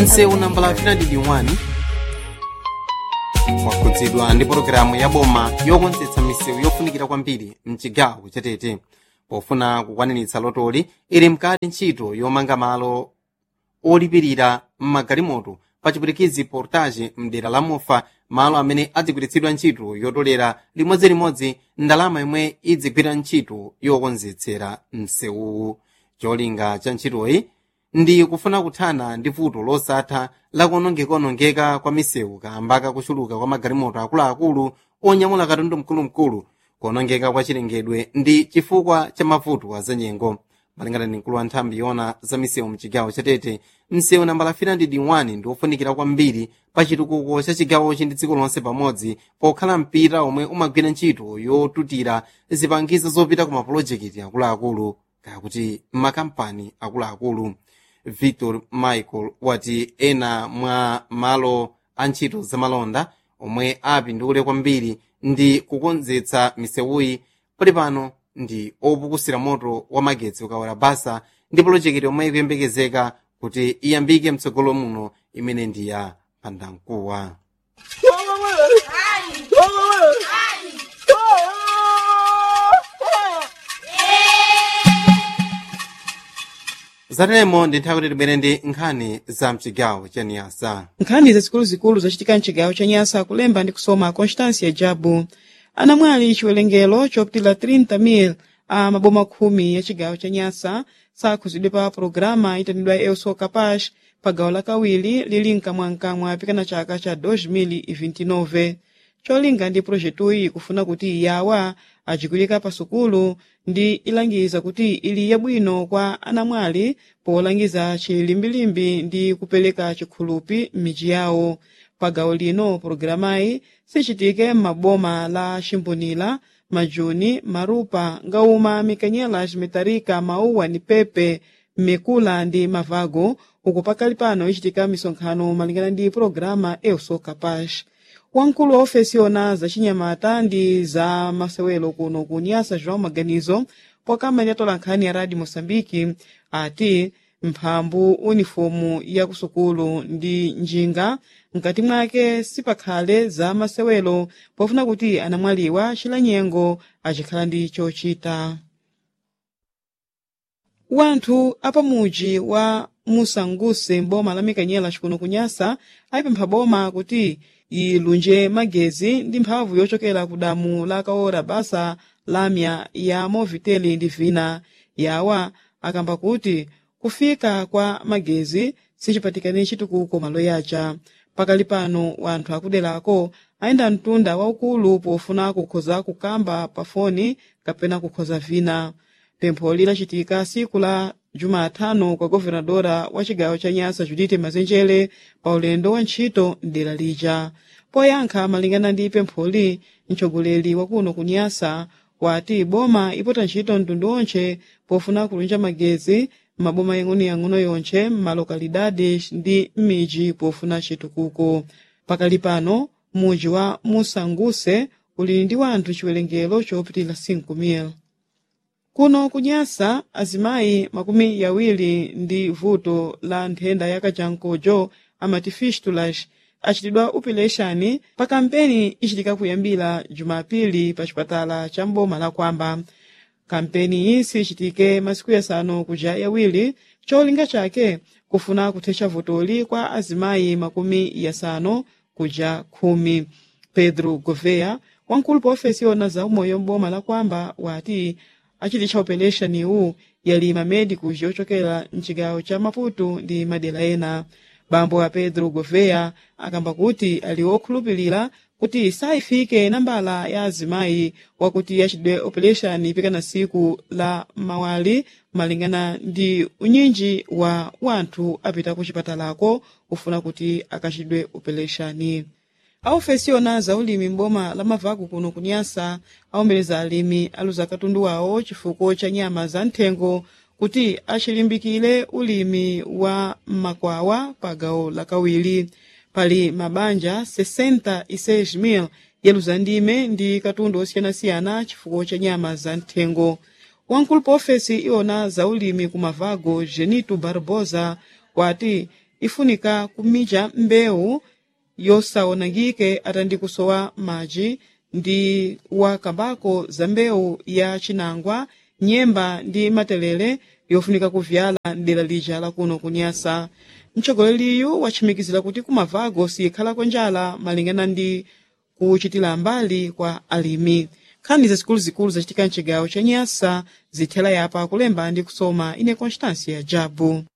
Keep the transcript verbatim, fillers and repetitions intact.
msewu nambala finadidi wani wakhudzidwa ndi pologalamu ya boma yokonzetsa misewu yofunikira kwambiri mchigawo cha Tete. Pofuna kukwaniritsa lotoli ili mkati ntchito yomanga malo olipirira mmagalimoto pa chipwitikizi portage mdera la Mofa, malo amene adzigwiritsidwa ntchito yotolera limodzilimodzi ndalama yomwe idzigwira ntchito yokonzetsera msewuwu. Cholinga cha ntchitoyi ndi kufuna kuthana ndi vuto losatha lakuonongeka kwa misewu kamba kakuchuluka kwa magalimoto akuluakulu onyamula katundu mkulumkulu, kuonongeka kwa chilengedwe ndi chifukwa cha mavuto azanyengo. Malingana ndi mkulu wa nthambi yona za misewu mchigawo cha Tete, msewu nambala finadidi wani ndi ofunikira kwambiri pa chitukuko cha chigawochi ndi dziko lonse pamodzi, pokhala mpita omwe umagwira ntchito yotutira zipangizo zopita ku mapulojekiti akuluakulu kakuti makampani akuluakulu. Victor Michael wati ena mwa malo a ntchito zamalonda omwe apindule kwambiri ndi kukonzetsa misewuyi pali pano ndi opukusira moto wa magetsi ukawala basa ndi polojekiti omwe ikuyembekezeka kuti iyambike mtsogolo muno imene ndi ya Pandankuwa. Zateremo ndi nthawi kuti tibwere ndi nkhani za mchigawo cha Niasa. Nkhani zazikuluzikulu zachitika mchigawo cha Niasa kulemba ndi kusoma Constância Jabu. Anamwali chiwerengero chopitila thirty mil a maboma khumi ya chigawo cha Niasa sakhuzidwe pa programa itanidwa Eu Sou Capaz pa gawo la kawiri lili mkamwankamwa pikana chaka cha dois mil e vinte e nove. Cholinga ndi projektuyi kufuna kuti yawa achikulika pa sukulu ndi ilangiza kuti ili yabwino kwa anamwali polangiza chilimbilimbi ndi kupeleka chikhulupi m'midzi yawo. Pa gawo lino programayi sichitike m'maboma la Chimbunila, Majuni, Marupa, Ngauma, Mikanyelas, Mitarika, Mauwa ni Pepe, Mikula ndi Mavago, uku pakali pano ichitika misonkhano malingana ndi programa Eu Sou Capaz. Wankulu wa ofesi yona za chinyamata ndi za masewelo kuno ku Niasa João Maganizo pokama yatola nkhani ya Radio Mosambiki ati mphambu uniformu ya kusukulu ndi njinga mkati mwake sipakhale za masewelo pofuna kuti anamwaliwa chilanyengo achikhala ndi chochita. Wanthu apamuji wa Musanguse mboma la Mikanyela chikuno ku Niasa ayipempha boma kuti ilunje magezi ndi mphamvu yochokera ku damu la kaora basa lamya ya Moviteli ndi vina yawa akamba kuti kufika kwa magezi sichipatikane chitukuko malo yacha. Pakali pano wanthu akuderako ayenda mtunda waukulu pofuna kukhoza kukamba pa foni kapena kukhoza vina. Pempho lilachitika siku la Jumatano kwa governadora wa chigawo cha Niasa Judith Mazenjere pa ulendo wa ntchito mdera lija. Poyankha malingana ndi pempholi, mtsogoleri wa kuno ku Niasa wati boma ipota ntchito mtundu onche pofuna kulunja magezi maboma yang'ono yonche malokalidade ndi m'midzi pofuna chitukuko. Pakali pano muji wa Musanguse uli ndi wanthu chiwerengero chopitila cinco mil. Kuno ku Niasa azimayi makumi yawiri ndi vuto la nthenda ya kajankojo amati fistulas achitidwa upileshani pa kampeni ichitika kuyambira Jumapili pa chipatala cha mboma la Kwamba. Kampeni isi ichitike masiku yasanu kuja yawiri, cholinga chake kufuna kuthetsa vutoli kwa azimayi makumi yasanu kuja khumi. Pedro Gouveia, wankulu pa ofesi yona za umoyo mboma la Kwamba wati achititcha upeleshani uwu yali mamediku yochokera mchigawo cha Maputo ndi madera ena. Bambo wa Pedro Gouveia akamba kuti ali wokhulupirira kuti saifike nambala ya azimayi wakuti yachidwe operation pikana siku la mawali malingana ndi unyinji wa wanthu apita ku chipatalako ufuna kuti akachidwe operation. Aofesi yona za ulimi mboma la Mavago kuno ku Niasa aombeleza alimi aluza katundu wawo chifuko cha nyama za nthengo kuti achilimbikile ulimi wa makwawa pa gawo la kawiri. Pali mabanja sessenta e seis mil yaluza ndime ndi katundu osiyanasiyana chifuko cha nyama za nthengo. Wankulu pa ofesi iwona za ulimi ku Mavago Genito Barbosa wati ifunika kumija mbewu yosaonangike atandi kusowa maji ndi wakambako za mbewu ya chinangwa, nyemba ndi matelele yofunika kuvyala ndera lija la kuno kunyasa. Mtsogoleri wachimikizira kuti kumavago sikhalako njala malingana ndi kuchitira mbali kwa alimi. Nkhani zazikuluzikulu zachitika mchigawo cha Nyasa zithela yapa kulemba ndi kusoma ine Constância Jabu.